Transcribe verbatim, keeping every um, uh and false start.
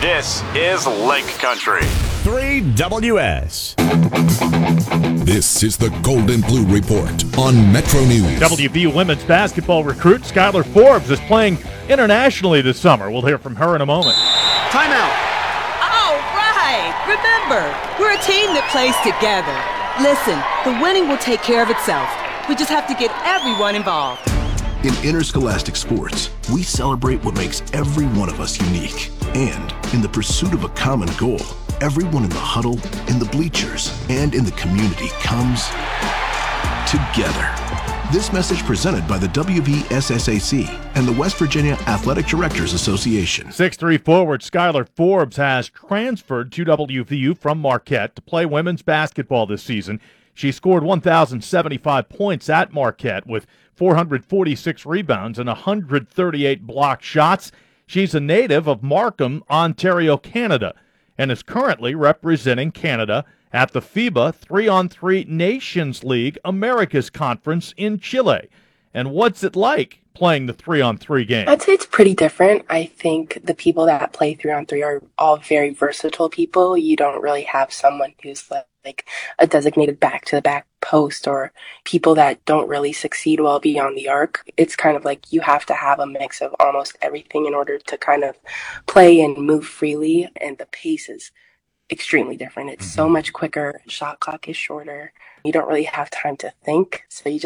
This is Lake Country. three W S. This is the Golden Blue Report on Metro News. W V U women's basketball recruit Skylar Forbes is playing internationally this summer. We'll hear from her in a moment. Timeout. All right. Remember, we're a team that plays together. Listen, the winning will take care of itself. We just have to get everyone involved. In interscholastic sports, we celebrate what makes every one of us unique. And in the pursuit of a common goal, everyone in the huddle, in the bleachers, and in the community comes together. This message presented by the W V S S A C and the West Virginia Athletic Directors Association. six three forward Skylar Forbes has transferred to W V U from Marquette to play women's basketball this season. She scored one thousand seventy-five points at Marquette with four hundred forty-six rebounds and one hundred thirty-eight blocked shots. She's a native of Markham, Ontario, Canada, and is currently representing Canada at the FIBA three on three Nations League Americas Conference in Chile. And what's it like playing the three on three game? I'd say it's pretty different. I think the people that play three on three are all very versatile people. You don't really have someone who's like, like a designated back-to-the-back post or people that don't really succeed well beyond the arc. It's kind of like you have to have a mix of almost everything in order to kind of play and move freely, and the pace is extremely different. It's so much quicker. Shot clock is shorter. You don't really have time to think, so you just